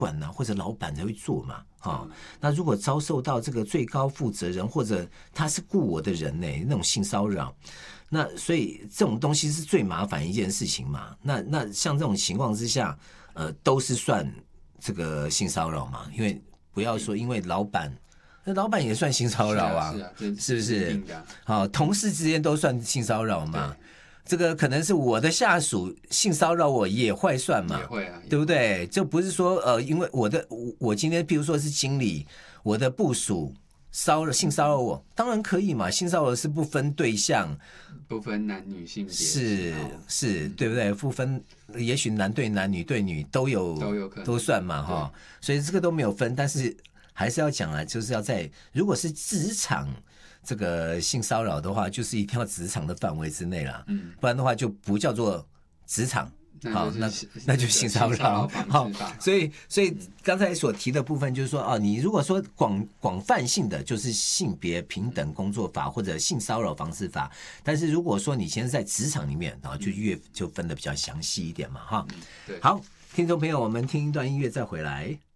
管或者老板才会做嘛，那如果遭受到这个最高负责人或者他是雇我的人呢，那种性骚扰，那所以这种东西是最麻烦一件事情嘛。那像这种情况之下，都是算这个性骚扰嘛，因为不要说因为老板。那老板也算性骚扰啊，是不是？好，同事之间都算性骚扰嘛。这个可能是我的下属性骚扰我也会算嘛， 也会啊， 对不对？就不是说因为我今天譬如说是经理，我的部属性骚扰我，当然可以嘛。性骚扰是不分对象， 不分男女性别， 是，对不对？不分，也许男对男、女对女都有可能都算嘛哈。所以这个都没有分，但是还是要讲啊，就是要在如果是职场这个性骚扰的话，就是一定要职场的范围之内啦，不然的话就不叫做职场。好，那就性骚扰。好，所以刚才所提的部分就是说，你如果说广泛性的就是性别平等工作法或者性骚扰防治法，但是如果说你现在在职场里面，然后就分得比较详细一点嘛，哈。 对。 好，听众朋友，我们听一段音乐再回来。